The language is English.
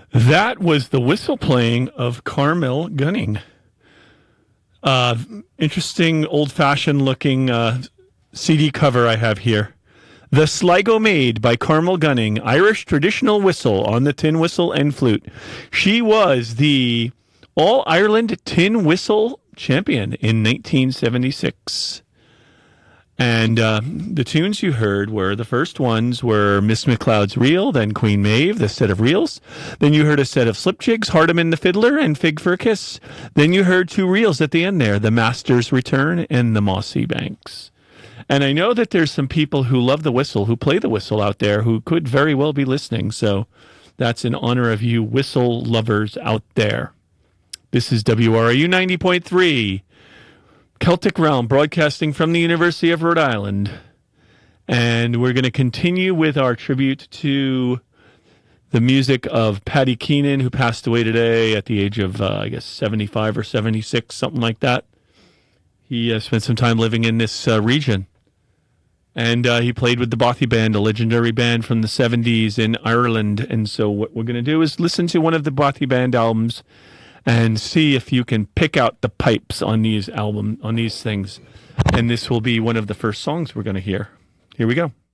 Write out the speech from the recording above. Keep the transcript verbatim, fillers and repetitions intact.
That was the whistle playing of Carmel Gunning. Uh, interesting, old-fashioned looking uh, C D cover I have here. The Sligo Maid by Carmel Gunning, Irish traditional whistle on the tin whistle and flute. She was the All-Ireland tin whistle champion in nineteen seventy-six. And uh, the tunes you heard were, the first ones were Miss McLeod's Reel, then Queen Maeve, the set of reels. Then you heard a set of Slipjigs, Hardeman the Fiddler, and Fig for a Kiss. Then you heard two reels at the end there, The Master's Return and The Mossy Banks. And I know that there's some people who love the whistle, who play the whistle out there, who could very well be listening. So that's in honor of you whistle lovers out there. This is W R I U ninety point three. Celtic Realm, broadcasting from the University of Rhode Island. And we're going to continue with our tribute to the music of Paddy Keenan, who passed away today at the age of, uh, I guess, seventy-five or seventy-six, something like that. He uh, spent some time living in this uh, region. And uh, he played with the Bothy Band, a legendary band from the seventies in Ireland. And so what we're going to do is listen to one of the Bothy Band albums and see if you can pick out the pipes on these album on these things. And this will be one of the first songs we're going to hear. Here we go.